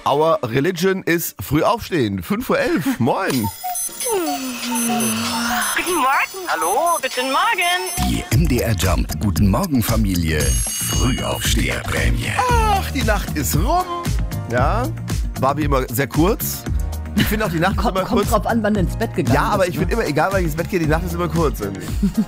Our religion is früh aufstehen. 5:11 Uhr. Moin. Guten Morgen. Hallo, guten Morgen. Die MDR Jump Guten Morgen Familie Frühaufsteherprämie. Ach, die Nacht ist rum. Ja, war wie immer sehr kurz. Ich finde auch, die Nacht ist immer kurz. Kommt drauf an, wann du ins Bett gegangen bist. Ja, aber ich finde immer, egal wann ich ins Bett gehe, die Nacht ist immer kurz irgendwie.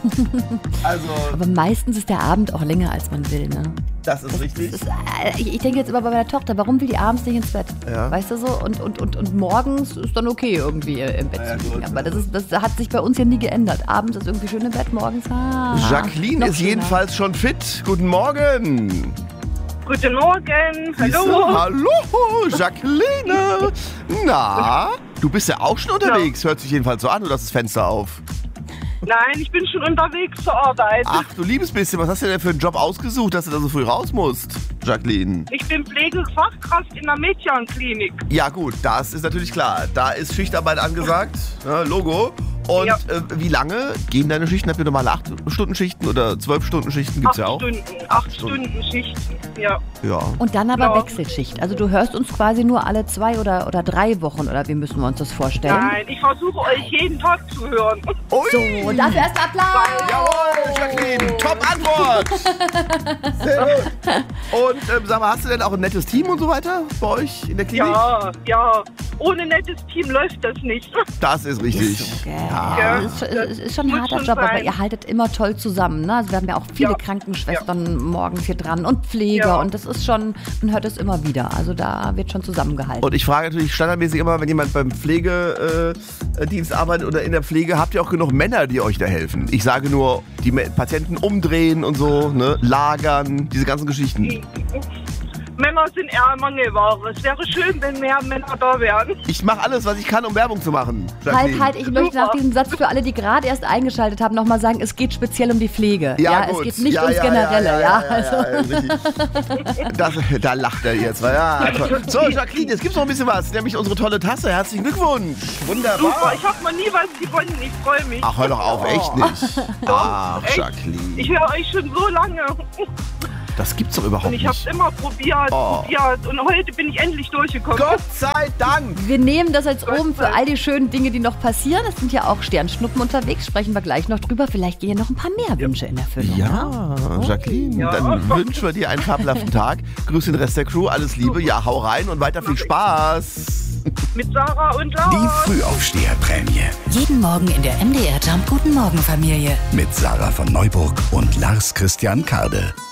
Also, Aber meistens ist der Abend auch länger, als man will, ne? das ist richtig. Ich denke jetzt immer bei meiner Tochter, warum will die abends nicht ins Bett? Ja. Weißt du so? Und morgens ist dann okay, irgendwie im Bett Ja, zu liegen. gut. Aber das hat sich bei uns ja nie geändert. Abends ist irgendwie schön im Bett, morgens Jacqueline noch ist schöner. jedenfalls schon fit. Guten Morgen. Guten Morgen. Hallo. Hallo, Jacqueline. Na, du bist ja auch schon unterwegs. Hört sich jedenfalls so an, du hast das Fenster auf. Nein, ich bin schon unterwegs zur Arbeit. Ach, du liebes bisschen, was hast du denn für einen Job ausgesucht, dass du da so früh raus musst, Jacqueline? Ich bin Pflegefachkraft in der Mädchenklinik. Ja gut, das ist natürlich klar. Da ist Schichtarbeit angesagt, ne, Logo. Und Ja. Wie lange gehen deine Schichten? Habt ihr normale 8-Stunden-Schichten oder 12-Stunden-Schichten? Gibt's ja auch. 8 Stunden Schichten. Ja. Ja. Und dann aber Ja. Wechselschicht. Also du hörst uns quasi nur alle 2 oder 3 Wochen, oder wie müssen wir uns das vorstellen? Nein, ich versuche euch jeden Tag zu hören. Ui. So, und dafür erst Applaus! Jawohl, Jacqueline, top Antwort. Sehr gut. Und sag mal, hast du denn auch ein nettes Team und so weiter bei euch in der Klinik? Ja. Ohne nettes Team läuft das nicht. Das ist richtig. Ist so, gell? Ja. Es ist schon ein Muss harter schon Job, aber sein. ihr haltet immer toll zusammen. Ne? Also wir haben ja auch viele Ja. Krankenschwestern morgens hier dran und Pfleger. Ja. Und das ist schon, man hört es immer wieder. Also da wird schon zusammengehalten. Und ich frage natürlich standardmäßig immer, wenn jemand beim Pflegedienst arbeitet oder in der Pflege, habt ihr auch genug Männer, die euch da helfen? Ich sage nur, die Patienten umdrehen und so, ne? Lagern, diese ganzen Geschichten. Männer sind eher Mangelware. Es wäre schön, wenn mehr Männer da wären. Ich mache alles, was ich kann, um Werbung zu machen. Jacqueline. Halt, ich möchte nach diesem Satz für alle, die gerade erst eingeschaltet haben, nochmal sagen, es geht speziell um die Pflege. Ja, es gut. geht nicht ums Generelle. richtig. Da lacht er jetzt. Ja, toll. So, Jacqueline, jetzt gibt's noch ein bisschen was, nämlich unsere tolle Tasse. Herzlichen Glückwunsch. Super, Wunderbar. ich habe noch nie was gewonnen. Ich freue mich. Ach, hör doch auf, echt nicht. Ach, echt. Jacqueline. Ich höre euch schon so lange. Das gibt's doch überhaupt Und ich habe es nicht. immer probiert. Und heute bin ich endlich durchgekommen. Gott sei Dank. Wir nehmen das als Gott oben für sei all die schönen Dinge, die noch passieren. Es sind ja auch Sternschnuppen unterwegs, sprechen wir gleich noch drüber. Vielleicht gehen ja noch ein paar mehr Wünsche in Erfüllung. Ja, Jacqueline, Ja. dann wünschen wir dir einen fabelhaften Tag. Grüß den Rest der Crew, alles Liebe. Ja, hau rein und weiter viel Spaß. Mit Sarah und Lars. Die Frühaufsteherprämie Jeden Morgen in der MDR Jump Guten Morgen Familie. mit Sarah von Neuburg und Lars Christian Karde.